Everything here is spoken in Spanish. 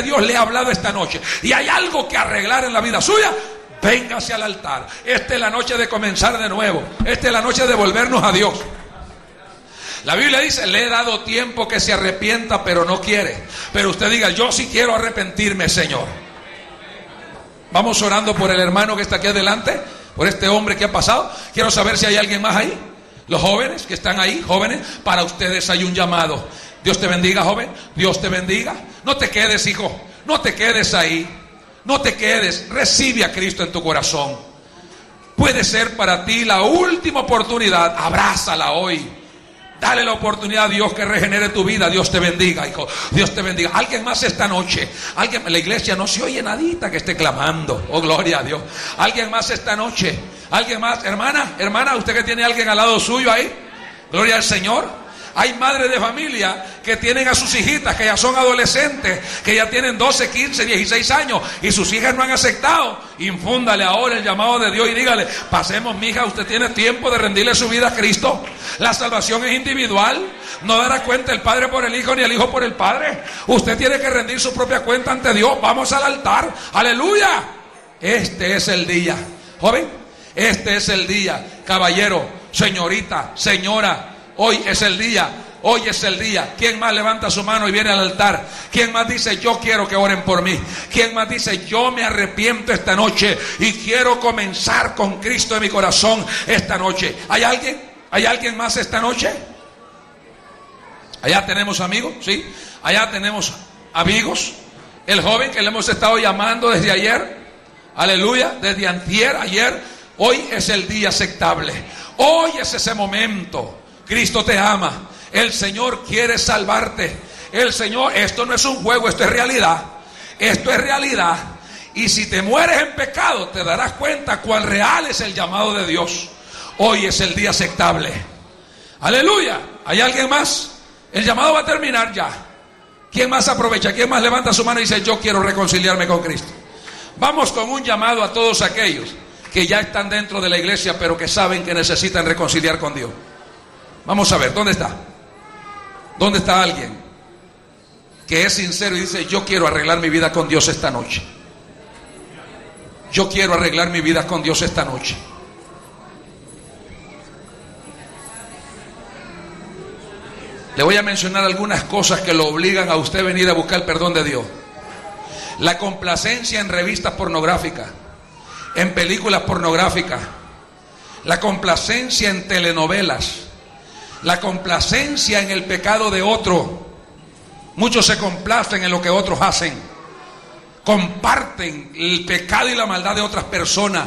que Dios le ha hablado esta noche y hay algo que arreglar en la vida suya, véngase al altar. Esta es la noche de comenzar de nuevo. Esta es la noche de volvernos a Dios. La Biblia dice, le he dado tiempo que se arrepienta, pero no quiere. Pero usted diga, yo sí quiero arrepentirme, Señor. Vamos orando por el hermano que está aquí adelante, por este hombre que ha pasado. Quiero saber si hay alguien más ahí. Los jóvenes que están ahí, jóvenes, para ustedes hay un llamado. Dios te bendiga, joven. Dios te bendiga. No te quedes, hijo. No te quedes ahí. No te quedes. Recibe a Cristo en tu corazón. Puede ser para ti la última oportunidad. Abrázala hoy. Dale la oportunidad a Dios que regenere tu vida. Dios te bendiga, hijo. Dios te bendiga. Alguien más esta noche. Alguien, en la iglesia no se oye nadita que esté clamando. Oh, gloria a Dios. Alguien más esta noche. Alguien más. Hermana, usted que tiene a alguien al lado suyo ahí. Gloria al Señor. Hay madres de familia que tienen a sus hijitas que ya son adolescentes, que ya tienen 12, 15, 16 años y sus hijas no han aceptado. Infúndale ahora el llamado de Dios y dígale, pasemos, mija, usted tiene tiempo de rendirle su vida a Cristo. La salvación es individual. No dará cuenta el padre por el hijo ni el hijo por el padre. Usted tiene que rendir su propia cuenta ante Dios. Vamos al altar. Aleluya. Este es el día. Joven, este es el día. Caballero, señorita, señora, hoy es el día. Hoy es el día. ¿Quién más levanta su mano y viene al altar? ¿Quién más dice, yo quiero que oren por mí? ¿Quién más dice, yo me arrepiento esta noche y quiero comenzar con Cristo en mi corazón esta noche? ¿Hay alguien? ¿Hay alguien más esta noche? Allá tenemos amigos, ¿sí? Allá tenemos amigos. El joven que le hemos estado llamando desde ayer. Aleluya, desde antier, ayer. Hoy es el día aceptable. Hoy es ese momento. Cristo te ama. El Señor quiere salvarte. El Señor, esto no es un juego, esto es realidad. Esto es realidad. Y si te mueres en pecado, te darás cuenta cuán real es el llamado de Dios. Hoy es el día aceptable. Aleluya. ¿Hay alguien más? El llamado va a terminar ya. ¿Quién más aprovecha? ¿Quién más levanta su mano y dice, yo quiero reconciliarme con Cristo? Vamos con un llamado a todos aquellos que ya están dentro de la iglesia, pero que saben que necesitan reconciliar con Dios. Vamos a ver, ¿dónde está? ¿Dónde está alguien que es sincero y dice, yo quiero arreglar mi vida con Dios esta noche? Yo quiero arreglar mi vida con Dios esta noche. Le voy a mencionar algunas cosas que lo obligan a usted a venir a buscar el perdón de Dios. La complacencia en revistas pornográficas, en películas pornográficas, la complacencia en telenovelas, la complacencia en el pecado de otro. Muchos se complacen en lo que otros hacen, comparten el pecado y la maldad de otras personas.